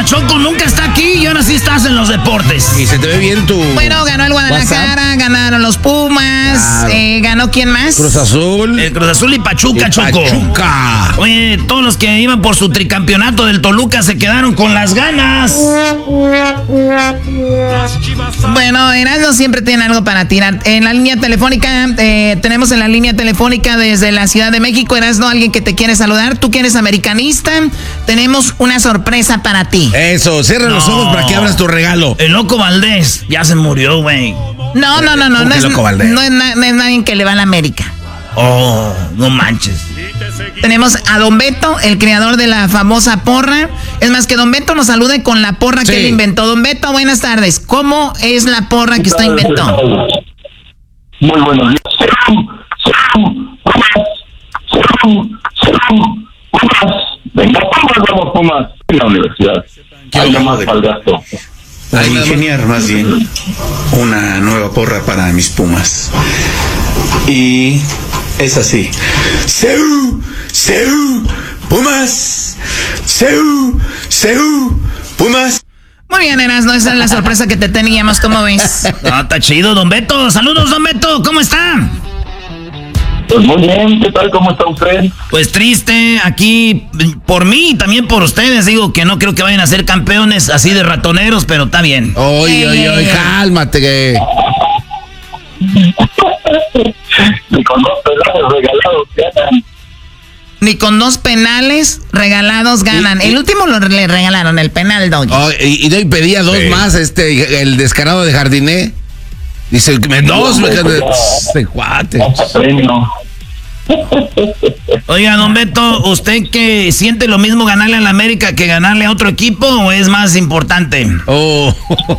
Choco nunca está aquí y ahora sí estás en los deportes. Y se te ve bien tu... Bueno, ganó el Guadalajara, WhatsApp. Ganaron los Pumas, Claro. ¿Ganó quién más? Cruz Azul. El Cruz Azul y Pachuca, Choco. Pachuca. Oye, todos los que iban por su tricampeonato del Toluca se quedaron con las ganas. Bueno, Erasmo siempre tiene algo para tirar. En la línea telefónica, tenemos en la línea telefónica desde la Ciudad de México, Erasmo, alguien que te quiere saludar. Tú que eres americanista, tenemos una sorpresa para ti. Eso, cierra los No. ojos para que abras tu regalo. El Loco Valdés ya se murió, güey. No es Loco Valdés? no es nadie que le va a la América. Oh, no manches. Tenemos a Don Beto, el creador de la famosa porra. Es más, que Don Beto nos salude con la porra Sí. que él inventó. Don Beto, buenas tardes. ¿Cómo es la porra que usted inventó? Muy buenos días. Venga, Pumas, vamos Pumas. En la universidad. Hay más para el gasto. A ingeniar más bien una nueva porra para mis Pumas. Y es así. ¡Seu! ¡Seu! ¡Pumas! ¡Seu! ¡Seu! ¡Pumas! Muy bien, Erasmo, esa es la sorpresa que te teníamos. ¿Cómo ves? No, está chido, Don Beto. Saludos, Don Beto. ¿Cómo está? Pues muy bien, ¿qué tal? ¿Cómo está usted? Pues triste, aquí por mí y también por ustedes. Digo que no creo que vayan a ser campeones así de ratoneros, pero está bien. Oye, cálmate. Que... Y con dos pedazos regalados ganan. Ni con 2 penales regalados ganan. El último le regalaron, el penal, Doggy. Oh, y pedía 2 más, el descarado de Jardiné. Dice, dos, de cuate. Premio. Oiga, Don Beto, ¿usted que siente lo mismo ganarle a la América que ganarle a otro equipo o es más importante? Oh.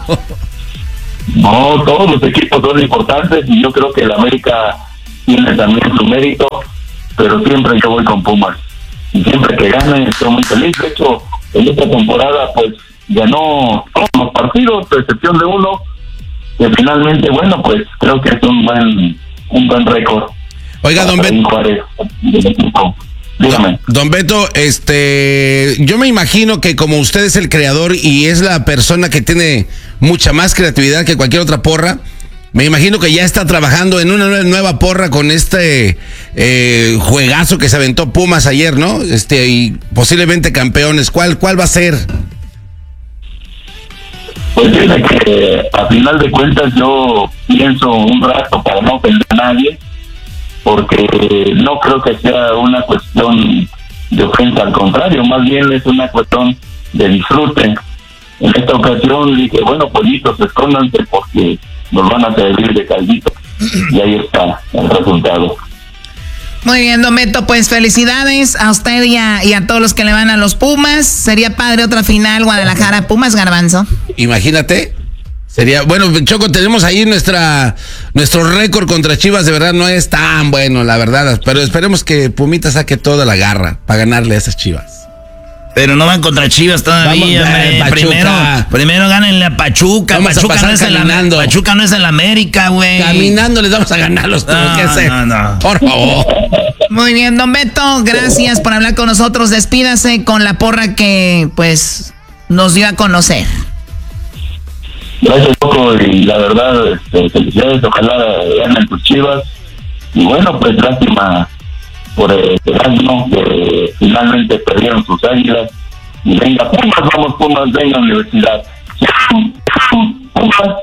No, todos los equipos son importantes y yo creo que el América tiene también su mérito, pero siempre yo voy con Pumas. Y siempre que gane estoy muy feliz. De hecho, en esta temporada pues ganó todos los partidos, a excepción de uno, que finalmente, bueno, pues creo que es un buen récord. Oiga, Don Beto. Dígame. Don Beto, yo me imagino que como usted es el creador y es la persona que tiene mucha más creatividad que cualquier otra porra, me imagino que ya está trabajando en una nueva porra con juegazo que se aventó Pumas ayer, ¿no? Y posiblemente campeones. ¿Cuál va a ser? Pues desde que a final de cuentas yo pienso un rato para no ofender a nadie, porque no creo que sea una cuestión de ofensa, al contrario, más bien es una cuestión de disfrute. En esta ocasión dije, bueno, pollitos, escóndanse porque nos van a servir de caldito. Y ahí está el resultado. Muy bien, Don Beto, pues felicidades a usted y a todos los que le van a los Pumas. Sería padre otra final Guadalajara-Pumas, Garbanzo. Imagínate. Sería, bueno, Choco, tenemos ahí nuestro récord contra Chivas, de verdad no es tan bueno, la verdad, pero esperemos que Pumita saque toda la garra para ganarle a esas Chivas. Pero no van contra Chivas todavía, primero gánenle a Pachuca. Vamos a pasar caminando. Pachuca no es el América, güey. Caminando les vamos a ganarlos, como que hacer. No. Por favor. Muy bien, Don Beto, gracias por hablar con nosotros. Despídase con la porra que, pues, nos dio a conocer. Gracias, Coco, y la verdad, felicidades, ojalá ganen tus Chivas. Y bueno, pues lástima por el año que finalmente perdieron sus águilas. Y venga, Pumas, vamos Pumas, venga universidad. Pumas,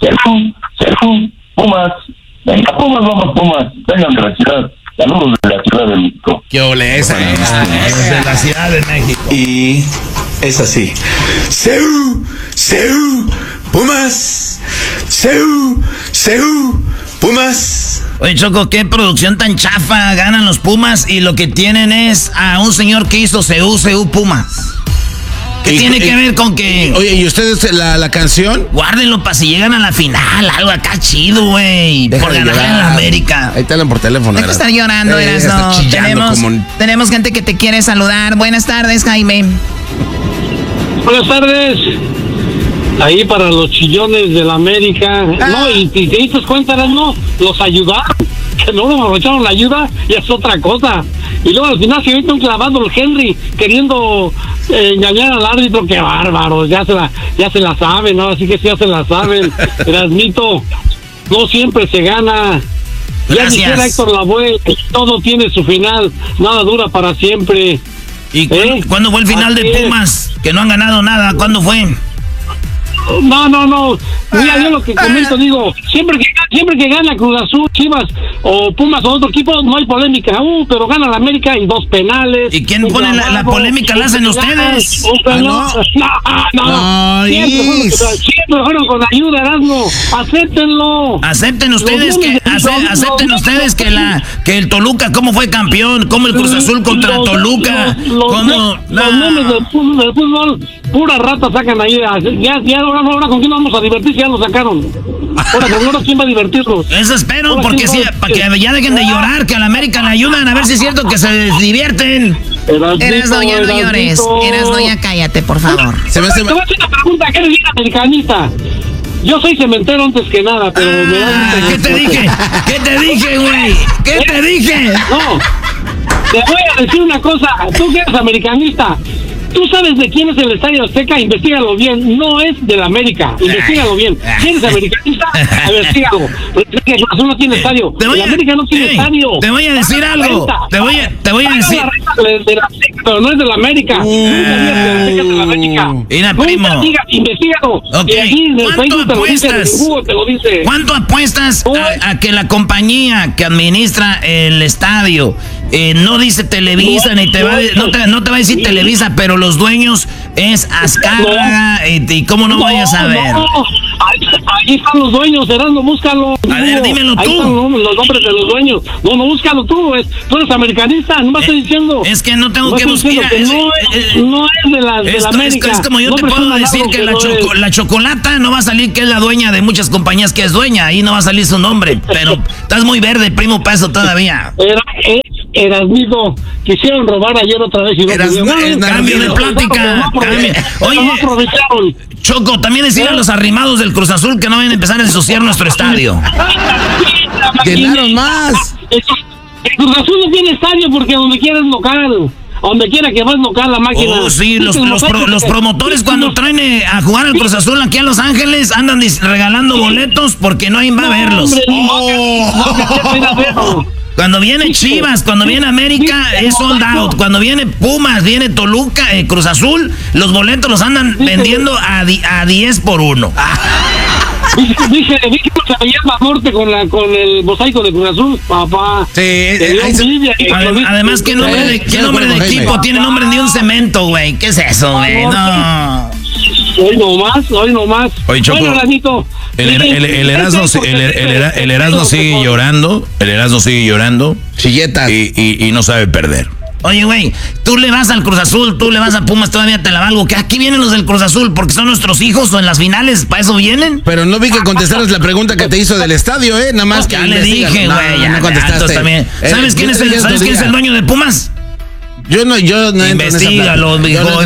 Pumas, venga, Pumas, vamos Pumas, venga universidad. Saludos de la Ciudad de México. ¡Qué ole esa! De la Ciudad de México. Y es así. ¡Seu! ¡Seu! ¡Pumas! ¡Seu! ¡Seu! ¡Pumas! Oye, Choco, qué producción tan chafa. Ganan los Pumas y lo que tienen es a un señor que hizo CU Pumas. ¿Qué tiene que ver con que...? Oye, ¿y ustedes la canción? Guárdenlo para si llegan a la final, algo acá chido, güey. Por ganar en la América. Ahí te hablan por teléfono. Hay que estar llorando, Erasmo. Tenemos gente que te quiere saludar. Buenas tardes, Jaime. Buenas tardes. Ahí para los chillones de la América. No, y te diste cuenta, ¿no? Los ayudaron. Que no nos aprovecharon la ayuda y es otra cosa. y luego al final se mete un clavado el Henry queriendo engañar al árbitro. Qué bárbaro, ya se la saben, ¿no? Así que sí, ya se la saben. Erasmito, no siempre se gana. Ya dijera Héctor Lavoe, todo tiene su final, nada dura para siempre. ¿Y cuándo fue el final de Pumas? Que no han ganado nada, ¿cuándo fue? No. Mira, yo lo que comento, digo, siempre que gana Cruz Azul, Chivas o Pumas o otro equipo, no hay polémica. Pero gana la América y 2 penales. ¿Y quién pone la polémica? ¿La hacen ustedes? No. Siempre fueron con ayuda, Erasmo. Acéptenlo. Acepten ustedes que el Toluca, ¿cómo fue campeón? ¿Cómo el Cruz Azul contra Toluca? Los memes del fútbol, pura rata sacan ahí. Ahora con quién vamos a divertir si ya nos sacaron. Ahora quién va a divertirnos. Eso espero, porque para que ya dejen de llorar, que a la América le ayudan, a ver si es cierto que se divierten. Erasno, ya no llores. Erasno, ya cállate, por favor. Te voy a hacer una pregunta, ¿qué eres bien americanista? Yo soy cementero antes que nada, pero me da... ¿Qué te dije? ¿Qué te dije, güey? ¿Qué te dije? No, te voy a decir una cosa, tú que eres americanista, tú sabes de quién es el Estadio Azteca, investígalo bien, no es de la América, investígalo bien. ¿Quién es americanista? Investígalo. Porque el Azul no tiene estadio, la América no tiene estadio. Te voy a decir algo, te voy a decir... Pero no es de la América. Nunca digas que la Azteca es de la América. Mira, primo. Nunca digas, investígalo. Okay. Y aquí en el Facebook te lo dice, en el Google te lo dice. ¿Cuánto apuestas a que la compañía que administra el estadio no dice Televisa, ni te va no te va a decir Televisa, pero los dueños es Azcárraga, y cómo no vayas a ver? Ahí están los dueños, Erasmo, búscalo. A ver, dímelo tú. Ahí están los nombres de los dueños. No, búscalo tú, tú eres americanista, no me estoy diciendo. Es que no tengo que buscar. No es de la América. Es como yo te puedo decir que la Chocolata no va a salir que es la dueña de muchas compañías que es dueña, ahí no va a salir su nombre, pero estás muy verde, primo Paso, todavía. Erasmito, quisieron robar ayer otra vez y no pudieron. Cambio de plática. Oye, Choco, también decir a los arrimados del Cruz Azul que no vayan a empezar a ensuciar nuestro estadio. Llenaron más. El Cruz Azul no tiene estadio porque donde quiera es local. Donde quiera que vas local la máquina. Oh, sí, los promotores cuando traen a jugar al Cruz Azul aquí a Los Ángeles andan regalando boletos porque no hay va a verlos. Cuando viene Chivas, cuando viene América, es sold out. Cuando viene Pumas, viene Toluca, Cruz Azul, los boletos los andan vendiendo a 10 por 1. Dije que se veía más norte con el mosaico de Cruz Azul, papá. Sí, además, ¿qué nombre de equipo tiene nombre de un cemento, güey? ¿Qué es eso, güey? No. Hoy nomás. Oye, Choco, bueno, Erasmito, el Erasmo sigue llorando. El Erasmo sigue llorando. Chilletas. Y no sabe perder. Oye, güey, tú le vas al Cruz Azul, tú le vas a Pumas, todavía te la valgo. Que aquí vienen los del Cruz Azul porque son nuestros hijos o en las finales, ¿para eso vienen? Pero no vi que contestaras la pregunta que te hizo del estadio, nada más que ya le dije, güey, ya contestaste. También. ¿Sabes quién es el dueño de Pumas? Yo no Investígalo, mijo,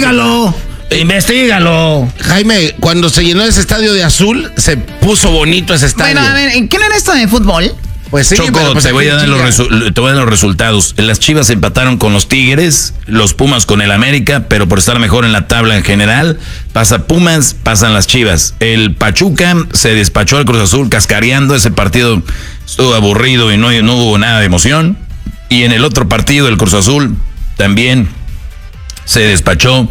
investígalo. Jaime, cuando se llenó ese estadio de azul, se puso bonito ese estadio. Bueno, a ver, ¿qué no era esto de fútbol? Pues sí, Choco, te voy a dar los resultados. Las Chivas empataron con los Tigres, los Pumas con el América, pero por estar mejor en la tabla en general, pasa Pumas, pasan las Chivas. El Pachuca se despachó al Cruz Azul cascareando, ese partido estuvo aburrido y no hubo nada de emoción. Y en el otro partido, el Cruz Azul también se despachó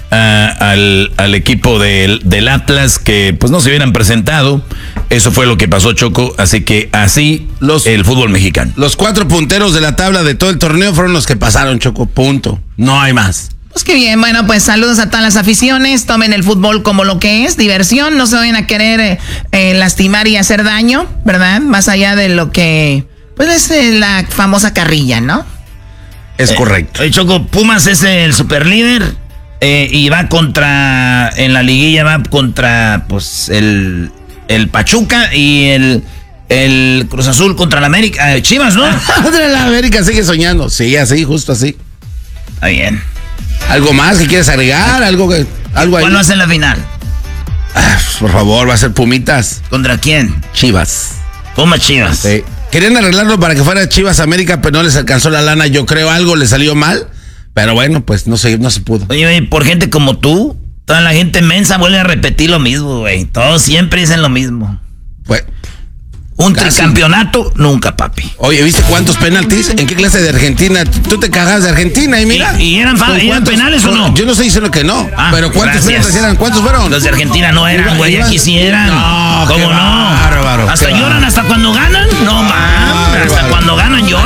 al equipo del Atlas, que pues no se hubieran presentado. Eso fue lo que pasó, Choco. Así que así el fútbol mexicano. Los 4 punteros de la tabla de todo el torneo fueron los que pasaron, Choco. Punto. No hay más. Pues qué bien, bueno, pues saludos a todas las aficiones. Tomen el fútbol como lo que es, diversión. No se vayan a querer lastimar y hacer daño, ¿verdad? Más allá de lo que pues es la famosa carrilla, ¿no? Es correcto. Choco, Pumas es el superlíder. Y va en la liguilla va contra pues el Pachuca y el Cruz Azul contra el América, Chivas, ¿no? Contra la América sigue soñando, sí, así, justo así. Está bien. ¿Algo más que quieres agregar? ¿Algo ahí? ¿Cuál va a ser la final? Por favor, va a ser Pumitas. ¿Contra quién? Chivas. Pumas Chivas. Sí. Querían arreglarlo para que fuera Chivas América, pero no les alcanzó la lana. Yo creo algo le salió mal. Pero bueno, pues no se pudo. Oye, por gente como tú, toda la gente mensa vuelve a repetir lo mismo, güey. Todos siempre dicen lo mismo. Pues, un tricampeonato, nunca, papi. Oye, ¿viste cuántos penaltis? ¿En qué clase de Argentina? Tú te cagas de Argentina y mira. ¿Y eran penales o no? Yo no estoy diciendo que no. Pero ¿cuántos penaltis eran? ¿Cuántos fueron? Los de Argentina no eran, güey. Aquí sí eran. No, ¿cómo no? Bárbaro, hasta lloran hasta cuando ganan. No, mames. Hasta cuando ganan lloran.